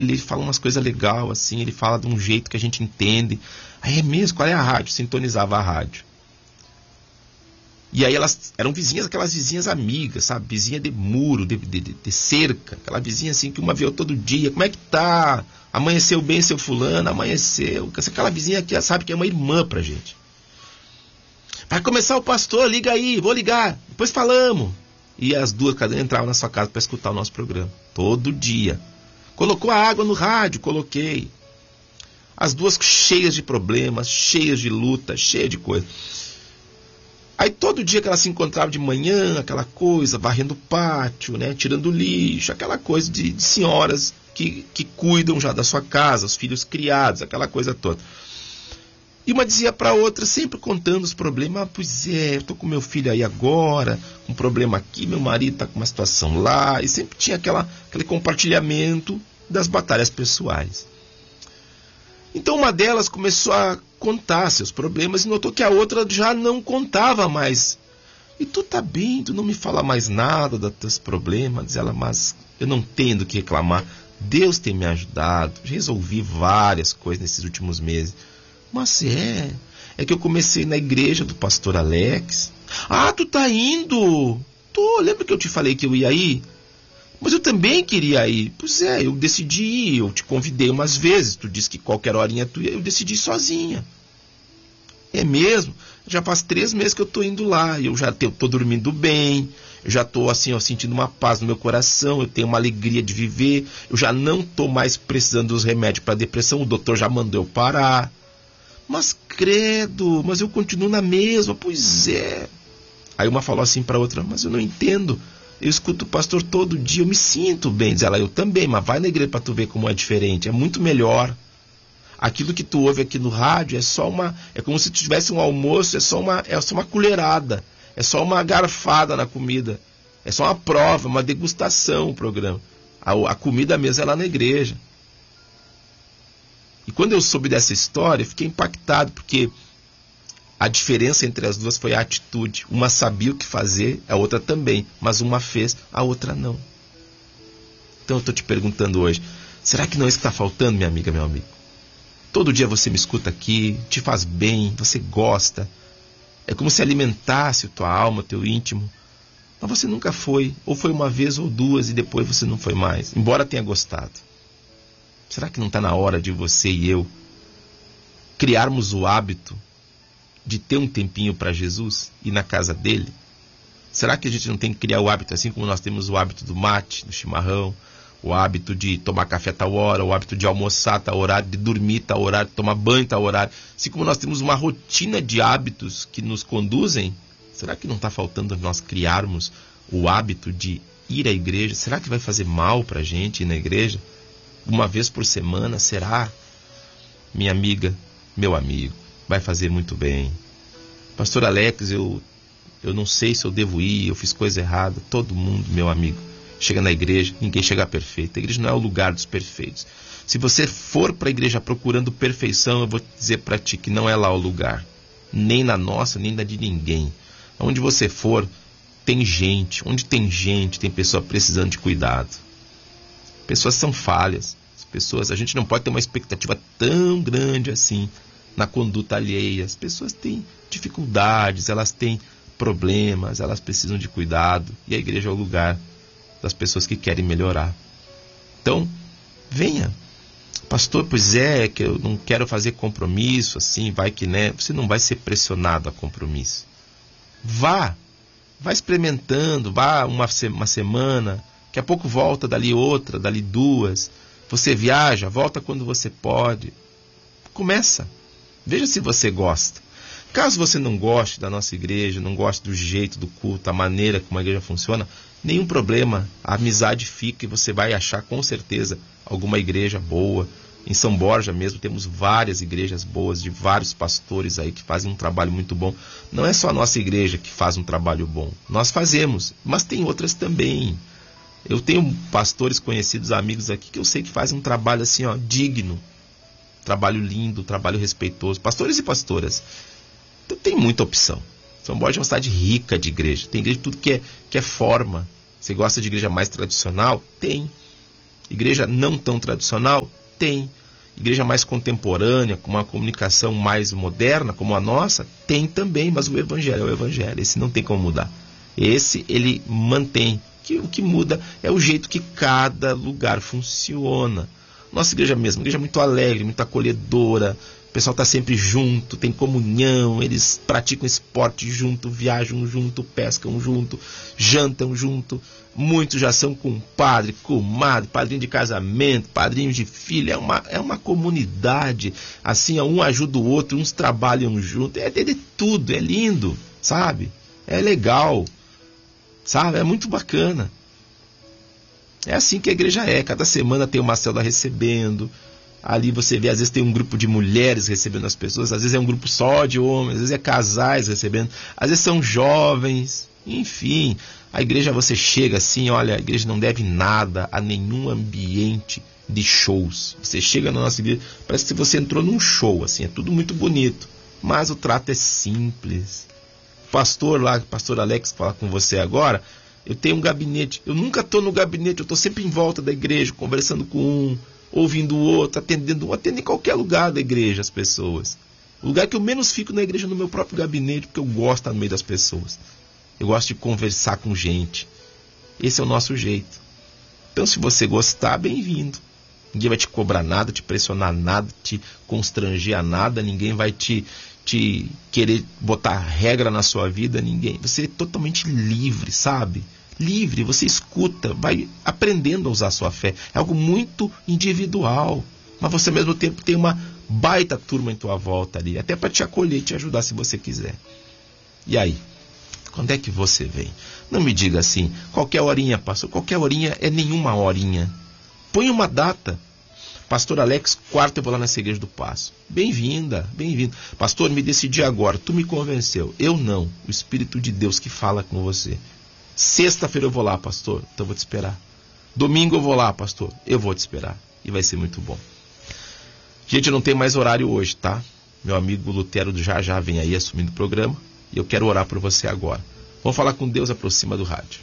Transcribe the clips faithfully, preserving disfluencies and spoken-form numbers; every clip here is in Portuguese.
ele fala umas coisas legais, assim, ele fala de um jeito que a gente entende. Aí é mesmo, qual é a rádio? Sintonizava a rádio. E aí elas eram vizinhas, aquelas vizinhas amigas, sabe? Vizinha de muro, de, de, de cerca. Aquela vizinha assim que uma viu todo dia. Como é que tá? Amanheceu bem, seu fulano? Amanheceu. Aquela vizinha que sabe que é uma irmã pra gente. Vai começar o pastor, liga aí, vou ligar. Depois falamos. E as duas, cada uma entravam na sua casa para escutar o nosso programa. Todo dia. Colocou a água no rádio, coloquei. As duas cheias de problemas, cheias de luta, cheias de coisa. Aí todo dia que ela se encontrava de manhã, aquela coisa, varrendo o pátio, né, tirando lixo, aquela coisa de, de senhoras que, que cuidam já da sua casa, os filhos criados, aquela coisa toda. E uma dizia para a outra, sempre contando os problemas. Ah, pois é, eu tô com meu filho aí agora, um problema aqui, meu marido tá com uma situação lá. E sempre tinha aquela, aquele compartilhamento das batalhas pessoais. Então uma delas começou a contar seus problemas e notou que a outra já não contava mais. E tu tá bem, tu não me fala mais nada dos teus problemas. Diz ela, mas eu não tenho do que reclamar. Deus tem me ajudado, resolvi várias coisas nesses últimos meses. Mas é, é que eu comecei na igreja do pastor Alex. Ah, tu tá indo? Tô, lembra que eu te falei que eu ia ir? Mas eu também queria ir. Pois é, eu decidi ir, eu te convidei umas vezes. Tu disse que qualquer horinha tu ia, eu decidi ir sozinha. É mesmo? Já faz três meses que eu tô indo lá. Eu já tô, tô dormindo bem. Eu já tô assim, ó, sentindo uma paz no meu coração. Eu tenho uma alegria de viver. Eu já não tô mais precisando dos remédios para depressão. O doutor já mandou eu parar. Mas credo, mas eu continuo na mesma. Pois é. Aí uma falou assim para outra, mas eu não entendo. Eu escuto o pastor todo dia, eu me sinto bem. Diz ela, eu também, mas vai na igreja para tu ver como é diferente. É muito melhor. Aquilo que tu ouve aqui no rádio é só uma... É como se tu tivesse um almoço, é só uma, é só uma colherada. É só uma garfada na comida. É só uma prova, uma degustação o programa. A, a comida mesmo é lá na igreja. E quando eu soube dessa história, eu fiquei impactado, porque a diferença entre as duas foi a atitude. Uma sabia o que fazer, a outra também. Mas uma fez, a outra não. Então eu estou te perguntando hoje, será que não é isso que está faltando, minha amiga, meu amigo? Todo dia você me escuta aqui, te faz bem, você gosta. É como se alimentasse a tua alma, o teu íntimo. Mas você nunca foi, ou foi uma vez ou duas e depois você não foi mais, embora tenha gostado. Será que não está na hora de você e eu criarmos o hábito de ter um tempinho para Jesus e na casa dele? Será que a gente não tem que criar o hábito, assim como nós temos o hábito do mate, do chimarrão, o hábito de tomar café tal hora, o hábito de almoçar tal horário, de dormir tal horário, de tomar banho tal horário? Assim como nós temos uma rotina de hábitos que nos conduzem, será que não está faltando nós criarmos o hábito de ir à igreja? Será que vai fazer mal para a gente ir na igreja? Uma vez por semana, será? Minha amiga, meu amigo, vai fazer muito bem. Pastor Alex, eu, eu não sei se eu devo ir, eu fiz coisa errada. Todo mundo, meu amigo, chega na igreja, ninguém chega perfeito. A igreja não é o lugar dos perfeitos. Se você for para a igreja procurando perfeição, eu vou dizer para ti que não é lá o lugar. Nem na nossa, nem na de ninguém. Onde você for, tem gente. Onde tem gente, tem pessoa precisando de cuidado. Pessoas são falhas. As pessoas, a gente não pode ter uma expectativa tão grande assim na conduta alheia. As pessoas têm dificuldades, elas têm problemas, elas precisam de cuidado. E a igreja é o lugar das pessoas que querem melhorar. Então, venha. Pastor, pois é, que eu não quero fazer compromisso, assim, vai que, né? Você não vai ser pressionado a compromisso. Vá. Vá experimentando, vá uma, uma semana... Daqui a pouco volta, dali outra, dali duas. Você viaja, volta quando você pode. Começa. Veja se você gosta. Caso você não goste da nossa igreja, não goste do jeito do culto, a maneira como a igreja funciona, nenhum problema. A amizade fica e você vai achar com certeza alguma igreja boa. Em São Borja mesmo temos várias igrejas boas, de vários pastores aí que fazem um trabalho muito bom. Não é só a nossa igreja que faz um trabalho bom. Nós fazemos, mas tem outras também. Eu tenho pastores conhecidos, amigos aqui, que eu sei que fazem um trabalho assim, ó, digno. Trabalho lindo, trabalho respeitoso. Pastores e pastoras. Então tem muita opção. São Borja é uma cidade rica de igreja. Tem igreja de tudo que é, que é forma. Você gosta de igreja mais tradicional? Tem. Igreja não tão tradicional? Tem. Igreja mais contemporânea, com uma comunicação mais moderna, como a nossa? Tem também, mas o Evangelho é o Evangelho. Esse não tem como mudar. Esse, ele mantém. Que, o que muda é o jeito que cada lugar funciona. Nossa igreja mesmo, igreja muito alegre, muito acolhedora. O pessoal está sempre junto, tem comunhão, eles praticam esporte junto, viajam junto, pescam junto, jantam junto. Muitos já são compadre, comadre, padrinho de casamento, padrinho de filho. É uma, é uma comunidade, assim, um ajuda o outro, uns trabalham junto. É, é de tudo, é lindo, sabe? É legal, sabe? É muito bacana. É assim que a igreja é. Cada semana tem uma célula recebendo. Ali você vê, às vezes tem um grupo de mulheres recebendo as pessoas, às vezes é um grupo só de homens, às vezes é casais recebendo, às vezes são jovens, enfim. A igreja, você chega assim, olha, a igreja não deve nada a nenhum ambiente de shows. Você chega na nossa igreja, parece que você entrou num show, assim, é tudo muito bonito, mas o trato é simples. O pastor lá, o pastor Alex, fala com você agora, eu tenho um gabinete, eu nunca estou no gabinete, eu estou sempre em volta da igreja, conversando com um, ouvindo o outro, atendendo um, atendo em qualquer lugar da igreja as pessoas. O lugar que eu menos fico na igreja é no meu próprio gabinete, porque eu gosto de estar no meio das pessoas. Eu gosto de conversar com gente. Esse é o nosso jeito. Então, se você gostar, bem-vindo. Ninguém vai te cobrar nada, te pressionar nada, te constranger a nada, ninguém vai te, te querer botar regra na sua vida, ninguém. Você é totalmente livre, sabe? Livre, você escuta, vai aprendendo a usar a sua fé. É algo muito individual, mas você ao mesmo tempo tem uma baita turma em tua volta ali, até para te acolher e te ajudar se você quiser. E aí? Quando é que você vem? Não me diga assim, qualquer horinha, pastor, qualquer horinha é nenhuma horinha. Põe uma data. Pastor Alex, quarta eu vou lá nessa igreja do Passo. Bem-vinda, bem-vindo. Pastor, me decidi agora, tu me convenceu. Eu não, o Espírito de Deus que fala com você. Sexta-feira eu vou lá, pastor, então eu vou te esperar. Domingo eu vou lá, pastor, eu vou te esperar. E vai ser muito bom. Gente, não tem mais horário hoje, tá? Meu amigo Lutero do Já Já vem aí assumindo o programa. E eu quero orar por você agora. Vamos falar com Deus, aproxima do rádio.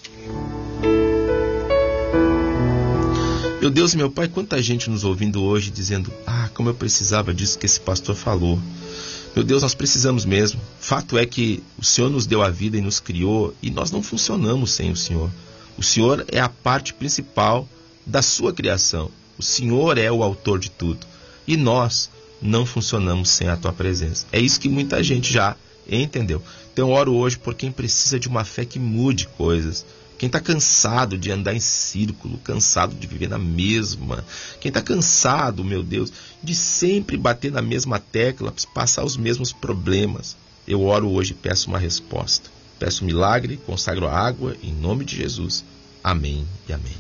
Meu Deus e meu Pai, quanta gente nos ouvindo hoje dizendo: ah, como eu precisava disso que esse pastor falou. Meu Deus, nós precisamos mesmo. Fato é que o Senhor nos deu a vida e nos criou, e nós não funcionamos sem o Senhor. O Senhor é a parte principal da sua criação. O Senhor é o autor de tudo. E nós não funcionamos sem a tua presença. É isso que muita gente já entendeu. Então eu oro hoje por quem precisa de uma fé que mude coisas. Quem está cansado de andar em círculo, cansado de viver na mesma. Quem está cansado, meu Deus, de sempre bater na mesma tecla, passar os mesmos problemas. Eu oro hoje e peço uma resposta. Peço um milagre, consagro a água, em nome de Jesus. Amém e amém.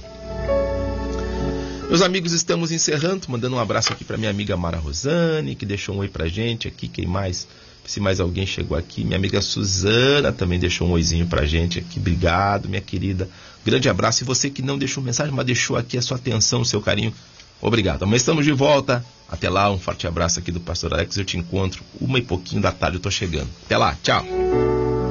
Meus amigos, estamos encerrando, mandando um abraço aqui para minha amiga Mara Rosane, que deixou um oi para gente aqui. Quem mais? Se mais alguém chegou aqui, minha amiga Suzana também deixou um oizinho pra gente aqui. Obrigado, minha querida. Grande abraço. E você que não deixou mensagem, mas deixou aqui a sua atenção, o seu carinho, obrigado. Amanhã estamos de volta. Até lá, um forte abraço aqui do pastor Alex. Eu te encontro uma e pouquinho da tarde, eu tô chegando. Até lá, tchau.